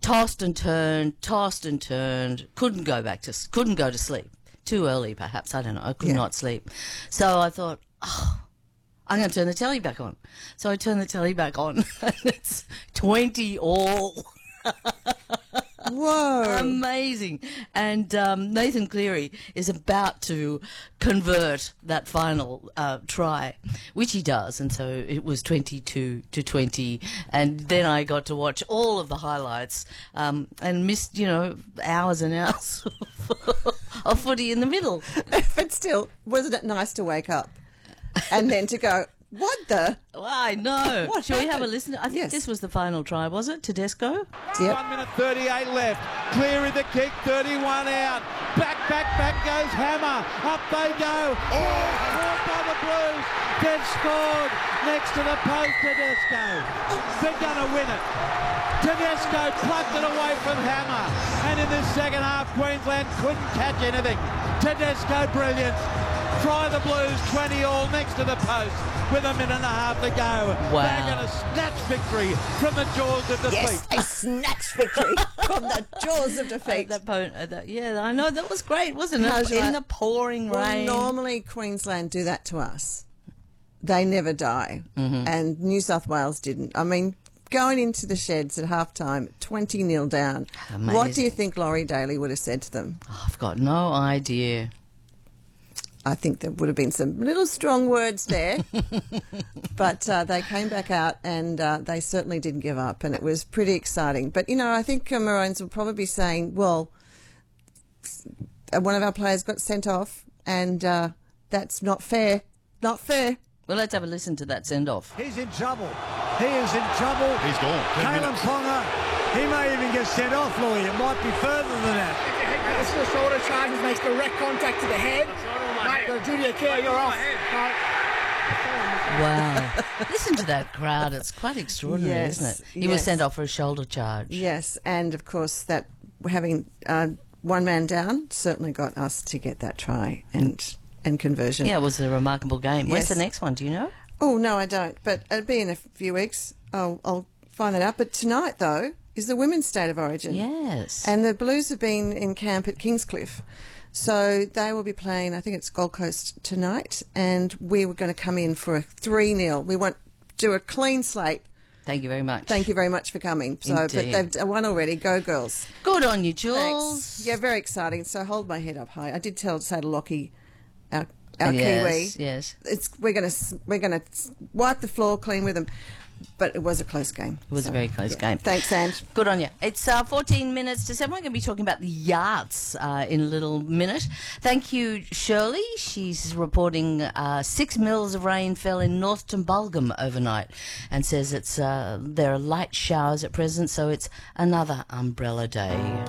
tossed and turned, couldn't go to sleep. Too early, perhaps, I don't know. I could not sleep. So I thought, I'm going to turn the telly back on. So I turned the telly back on, and it's 20 all. Whoa. Amazing. And Nathan Cleary is about to convert that final try, which he does. And so it was 22-20. And then I got to watch all of the highlights and missed, hours and hours of footy in the middle. But still, wasn't it nice to wake up and then to go, what the? Well, I know. What Shall we have a happened? listen? I think this was the final try, was it? Tedesco? Yep. 1 minute 38 left. Cleary the kick, 31 out. Back goes Hammer. Up they go. Caught by the Blues. Then scored next to the post, Tedesco. They're going to win it. Tedesco plucked it away from Hammer. And in the second half, Queensland couldn't catch anything. Tedesco, brilliant. Try the Blues 20 all next to the post with a minute and a half to go. Wow. They're going to snatch victory from the jaws of defeat. Yes, a snatch victory from the jaws of defeat. Yeah, I know. That was great, wasn't it? How's In that? the pouring rain. Well, normally Queensland do that to us. They never die. And New South Wales didn't. I mean, going into the sheds at halftime, 20-0 down. Amazing. What do you think Laurie Daly would have said to them? Oh, I've got no idea. I think there would have been some little strong words there. But they came back out and they certainly didn't give up, and it was pretty exciting. But, I think Maroons will probably be saying, well, one of our players got sent off and that's not fair. Not fair. Well, let's have a listen to that send-off. He's in trouble. He is in trouble. He's gone. 10 Kalen minutes. Ponga, he may even get sent off, Louis. It might be further than that. It's the shoulder charges, makes direct contact to the head. Mate, Julia Kerr, you're off. Wow. Listen to that crowd. It's quite extraordinary, Yes, isn't it? He was yes. sent off for a shoulder charge. Yes, and of course that having one man down certainly got us to get that try and conversion. Yeah, it was a remarkable game. Where's Yes. the next one? Do you know? Oh, no, I don't. But it'll be in a few weeks. I'll find that out. But tonight, though, is the Women's State of Origin. Yes. And the Blues have been in camp at Kingscliff. So they will be playing, I think it's Gold Coast tonight. And we were going to come in for a 3-0. We want to do a clean slate. Thank you very much. Thank you very much for coming. So, Indeed. but they've won already. Go, girls. Good on you, Jules. Thanks. Yeah, very exciting. So hold my head up high. I did say to Lockie, our Yes, Kiwi, yes. we're gonna wipe the floor clean with them. But it was a close game. It was a very close game. Thanks, Ange. Good on you. It's 14 minutes to 7. We're going to be talking about the yachts in a little minute. Thank you, Shirley. She's reporting 6 mils of rain fell in North Tumbulgum overnight and says there are light showers at present, so it's another umbrella day.